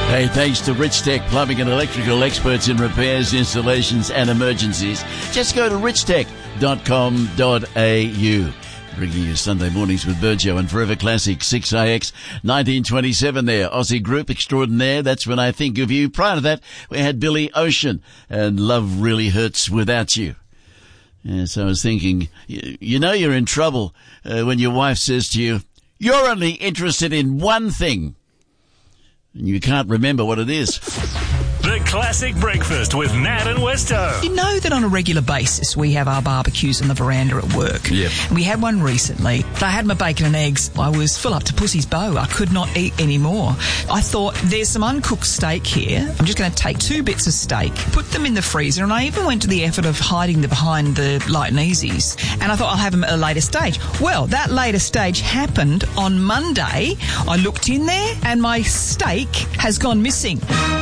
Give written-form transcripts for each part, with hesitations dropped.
Hey, thanks to Rich Tech Plumbing and Electrical, experts in repairs, installations and emergencies. Just go to richtech.com.au. Bringing you Sunday mornings with Burjo and Forever Classic 6IX 1927 there. Aussie group extraordinaire. That's when I think of you. Prior to that, we had Billy Ocean and Love Really Hurts Without You. Yeah, so I was thinking, you know you're in trouble when your wife says to you, you're only interested in one thing. And you can't remember what it is. The Classic Breakfast with Nat and Westo. You know that on a regular basis we have our barbecues on the veranda at work. Yep. And we had one recently. I had my bacon and eggs. I was full up to pussy's bow. I could not eat any more. I thought, there's some uncooked steak here. I'm just going to take 2 bits of steak, put them in the freezer, and I even went to the effort of hiding them behind the light and easies. And I thought I'll have them at a later stage. Well, that later stage happened on Monday. I looked in there and my steak has gone missing.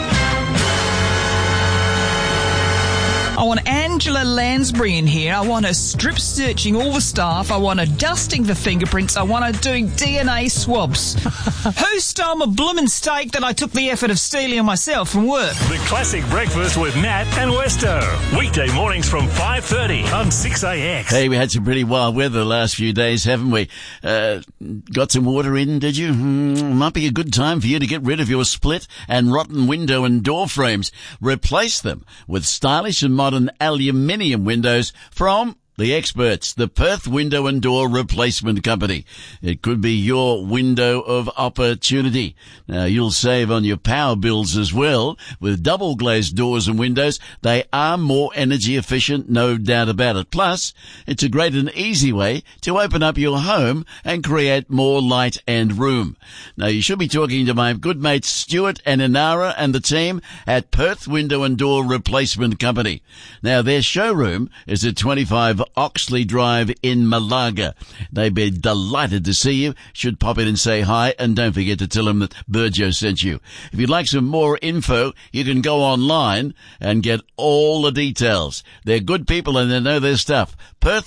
I want Angela Lansbury in here. I want her strip searching all the staff. I want her dusting the fingerprints. I want her doing DNA swabs. Who stole my bloomin' steak that I took the effort of stealing myself from work? The Classic Breakfast with Nat and Westo. Weekday mornings from 5:30 on 6AX. Hey, we had some pretty wild weather the last few days, haven't we? Got some water in, did you? Might be a good time for you to get rid of your split and rotten window and door frames. Replace them with stylish and modern aluminium windows from the experts, the Perth Window and Door Replacement Company. It could be your window of opportunity. Now, you'll save on your power bills as well. With double glazed doors and windows, they are more energy efficient, no doubt about it. Plus, it's a great and easy way to open up your home and create more light and room. Now, you should be talking to my good mates Stuart and Inara and the team at Perth Window and Door Replacement Company. Now, their showroom is at 25 Oxley Drive in Malaga. They'd be delighted to see you. Should pop in and say hi, and don't forget to tell them that Burjo sent you. If you'd like some more info, you can go online and get all the details. They're good people and they know their stuff.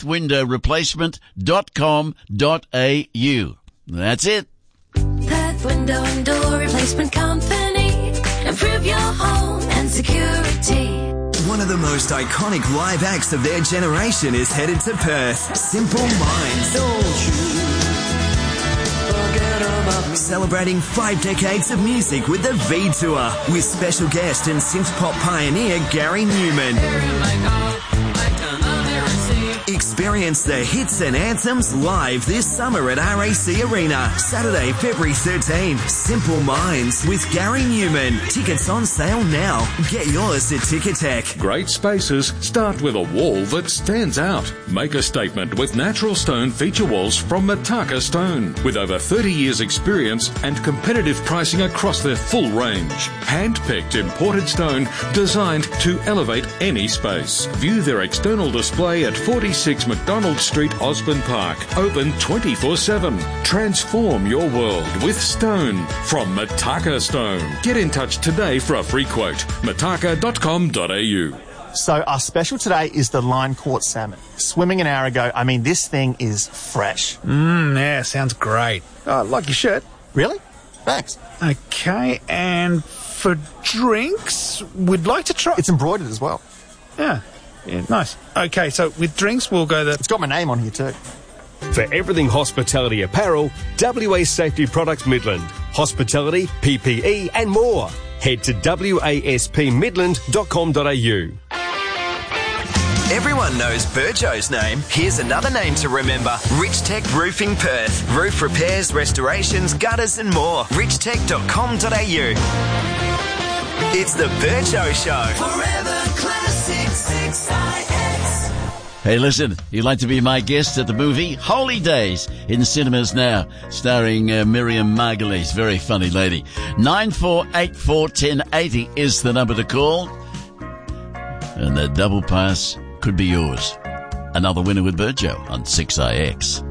PerthWindowReplacement.com.au. That's it. Perth Window and Door Replacement Company. Improve your home and security. One of the most iconic live acts of their generation is headed to Perth. Simple Minds. Don't you forget about me. Celebrating 5 decades of music with the V Tour with special guest and synth pop pioneer Gary Newman. Experience the hits and anthems live this summer at RAC Arena. Saturday, February 13. Simple Minds with Gary Newman. Tickets on sale now. Get yours at Ticketek. Great spaces start with a wall that stands out. Make a statement with natural stone feature walls from Mataka Stone. With over 30 years experience and competitive pricing across their full range. Hand-picked imported stone designed to elevate any space. View their external display at 46 McDonald Street, Osborne Park. Open 24/7. Transform your world with stone from Mataka Stone. Get in touch today for a free quote. mataka.com.au. So our special today is the line caught salmon. Swimming an hour ago. I mean, this thing is fresh. Yeah, sounds great. Oh, like your shirt. Really? Thanks. Okay, and for drinks, we'd like to try... It's embroidered as well. Yeah, nice. Okay, so with drinks, we'll go the... It's got my name on here too. For everything hospitality apparel, WA Safety Products Midland. Hospitality, PPE and more. Head to waspmidland.com.au. Everyone knows Burjo's name. Here's another name to remember. Rich Tech Roofing Perth. Roof repairs, restorations, gutters and more. richtech.com.au. It's the Burjo Show. Forever Classic 6IX. Hey, listen, you'd like to be my guest at the movie Holy Days in cinemas now, starring Miriam Margolyes, very funny lady. 94841080 is the number to call, and the double pass could be yours. Another winner with Burjo on 6IX.